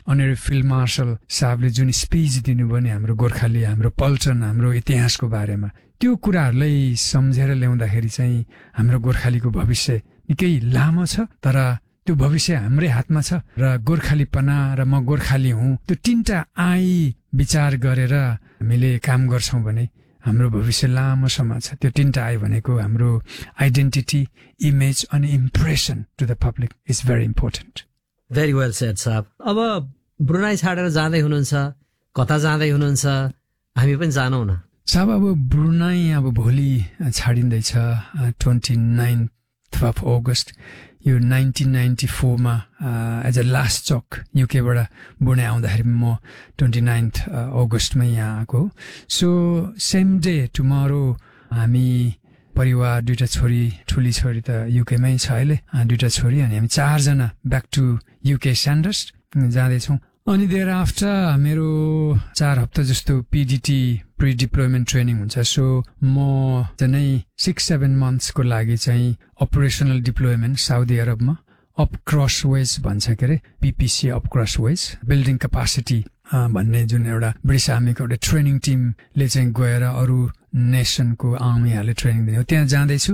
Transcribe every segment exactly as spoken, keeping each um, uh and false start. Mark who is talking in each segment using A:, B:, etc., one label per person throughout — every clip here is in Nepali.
A: अनरेरी फिल्ड मार्शल साहबले जुन स्पिच दिनुभयो नि हाम्रो गोर्खाली हाम्रो पल्टन हाम्रो इतिहासको बारेमा त्यो कुराहरूलाई सम्झेर ल्याउँदाखेरि चाहिँ हाम्रो गोर्खालीको भविष्य निकै लामो छ तर त्यो भविष्य हाम्रै हातमा छ र गोर्खालीपना र म गोर्खाली हुँ त्यो तीनटा आई विचार गरेर हामीले काम गर्छौं भने हाम्रो भविष्य लामो समय छ त्यो तीनटा आई भनेको हाम्रो आइडेन्टिटी इमेज अनि impression to the public is very important
B: very well shed साहब अब ब्रुनाई छाडेर जाँदै हुनुहुन्छ कता जाँदै हुनुहुन्छ हामी पनि जानौँ न
A: साहब अब ब्रुनाई अब भोलि छाडिँदैछ ट्वेन्टी नाइन्थ अफ अगस्त यो नाइन्टिन नाइन्टी फोरमा as a last Chak युकेबाट Brunei आउँदाखेरि म ट्वेन्टी नाइन्थ अगस्तमै यहाँ आएको सो सेम डे टुमरो हामी परिवार दुईटा छोरी ठुली छोरी त युकेमै छ अहिले दुईटा छोरी अनि हामी चारजना ब्याक टु युके स्यान्डर्स जाँदैछौँ अनि देयर आफ्टर मेरो चार हप्ता जस्तो पीडीटी प्री डिप्लोयमेन्ट ट्रेनिङ हुन्छ सो म चाहिँ सिक्स सेभेन मन्थ्सको लागि चाहिँ operational deployment Saudi अरबमा up cross wage भन्छ के अरे PPC up cross wage building capacity भन्ने जुन एउटा ब्रिटिस आर्मीको एउटा ट्रेनिङ टिमले चाहिँ गएर अरू नेसनको आर्मीहरूले ट्रेनिङ दिने हो त्यहाँ जाँदैछु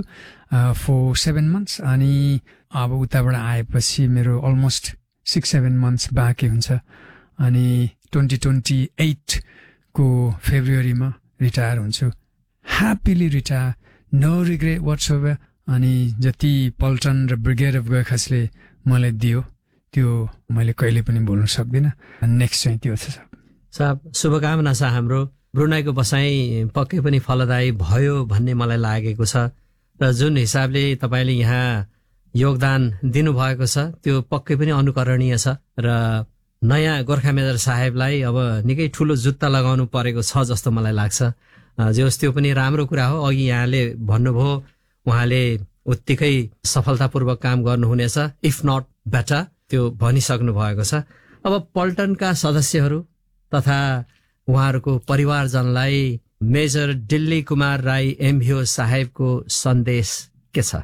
A: फोर सेभेन मन्थ्स अनि अब उताबाट आएपछि मेरो अलमोस्ट सिक्स सेभेन मन्थ्स बाँकी हुन्छ अनि ट्वेन्टी ट्वेन्टी एटको फेब्रुअरीमा रिटायर हुन्छु ह्याप्पिली रिटायर नो रिग्रेट वाट्सएभर अनि जति पल्टन र ब्रिगेड अफ गोर्खासले मलाई दियो त्यो मैले कहिले पनि भुल्न सक्दिनँ नेक्स्ट चाहिँ त्यो छ
B: साहब शुभकामना छ हाम्रो ब्रुनाईको बसाइ पक्कै पनि फलदायी भयो भन्ने मलाई लागेको छ र जुन हिसाबले तपाईँले यहाँ योगदान दिनुभएको छ त्यो पक्कै पनि अनुकरणीय छ र नयाँ गोर्खा मेजर साहेबलाई अब निकै ठुलो जुत्ता लगाउनु परेको छ जस्तो मलाई लाग्छ जे होस् त्यो पनि राम्रो कुरा हो अघि यहाँले भन्नुभयो उहाँले उत्तिकै सफलतापूर्वक काम गर्नुहुनेछ इफ नट बेटर त्यो भनिसक्नु भएको छ अब पल्टनका सदस्यहरू तथा उहाँहरूको परिवारजनलाई मेजर दिल्ली कुमार राई एमभिओ साहेबको सन्देश के छ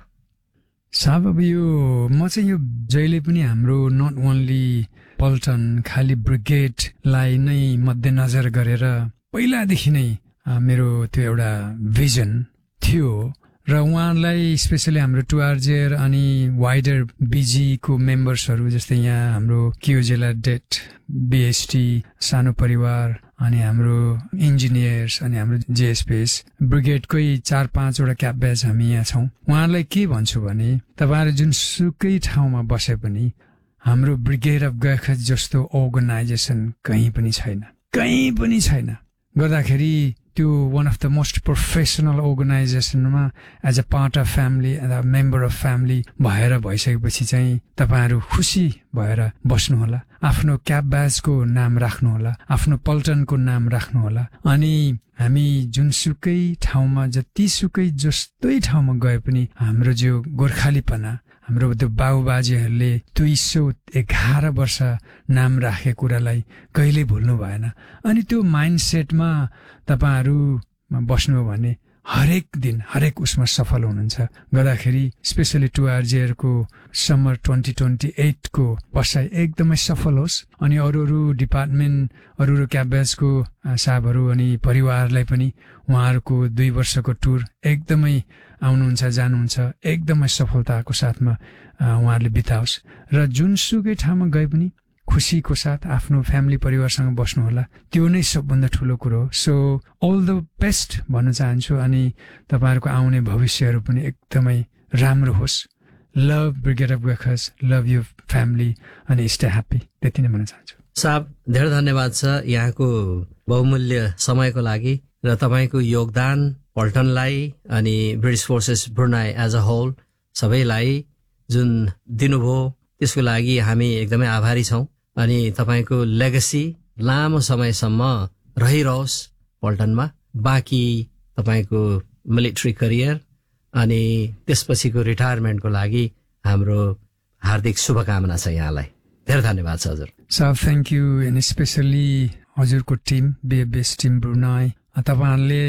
A: साहब अब यो म चाहिँ यो जहिले पनि हाम्रो नट ओन्ली पल्टन खाली ब्रिगेडलाई नै मध्यनजर गरेर पहिलादेखि नै मेरो त्यो एउटा भिजन थियो र उहाँलाई स्पेसली हाम्रो टुआरजेर अनि वाइडर बिजीको मेम्बर्सहरू जस्तै यहाँ हाम्रो कियोजेला डेट बिएसटी सानो परिवार अनि हाम्रो इन्जिनियर्स अनि हाम्रो जेएसपीएस ब्रिगेडकै चार पाँचवटा क्याब ब्याच हामी यहाँ छौँ उहाँहरूलाई के भन्छु भने तपाईँहरू जुन सुकै ठाउँमा बसे पनि हाम्रो ब्रिगेड अफ गोर्खा जस्तो अर्गनाइजेसन कहीँ पनि छैन कहीँ पनि छैन गर्दाखेरि त्यो one of the most professional अर्गनाइजेसनमा as a part of family as a member of family भएर भइसकेपछि चाहिँ तपाईँहरू खुसी भएर बस्नुहोला आफ्नो क्याब ब्याचको नाम राख्नुहोला आफ्नो पल्टनको नाम राख्नुहोला अनि हामी जुनसुकै ठाउँमा जतिसुकै जस्तै ठाउँमा गए पनि हाम्रो जो गोर्खालीपना हाम्रो त्यो बाबुबाजेहरूले दुई सौ एघार वर्ष नाम राखेको कुरालाई कहिल्यै भुल्नु भएन अनि त्यो माइन्ड सेटमा तपाईँहरू बस्नु भने हरेक दिन हरेक उसमा सफल हुनुहुन्छ गर्दाखेरि स्पेसली टुआरजेयरको समर ट्वेन्टी ट्वेन्टी एटको बसाइ एकदमै सफल होस् अनि अरू अरू डिपार्टमेन्ट अरू अरू क्याबेजको साहबहरू अनि परिवारलाई पनि उहाँहरूको दुई वर्षको टुर एकदमै आउनुहुन्छ जानुहुन्छ एकदमै सफलताको साथमा उहाँहरूले बिताओस् र जुनसुकै ठाउँमा गए पनि खुसीको साथ आफ्नो फ्यामिली परिवारसँग बस्नुहोला त्यो नै सबभन्दा ठुलो कुरो हो सो अल द बेस्ट भन्न चाहन्छु अनि तपाईँहरूको आउने भविष्यहरू पनि एकदमै राम्रो होस् love brigade of Gorkhas love you family अनि स्टे ह्याप्पी त्यति नै भन्न चाहन्छु
B: साहब धेरै धन्यवाद छ यहाँको बहुमूल्य समयको लागि र तपाईँको योगदान पल्टनलाई अनि British forces Brunei as a whole सबैलाई जुन दिनुभयो त्यसको लागि हामी एकदमै आभारी छौँ अनि तपाईँको लेगेसी लामो समयसम्म रहिरहोस् पल्टनमा बाँकी तपाईँको मिलिट्री करियर अनि त्यसपछिको रिटायरमेन्टको लागि हाम्रो हार्दिक शुभकामना छ यहाँलाई धेरै धन्यवाद छ हजुर
A: sir thank you and specially हजुरको टिम बिएबएस टिम ब्रुनाई तपाईँहरूले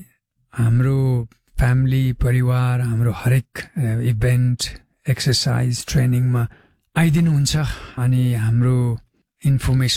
A: हाम्रो फ्यामिली परिवार हाम्रो हरेक इभेन्ट एक्सर्साइज ट्रेनिङमा आइदिनुहुन्छ अनि हाम्रो इन्फर्मेसन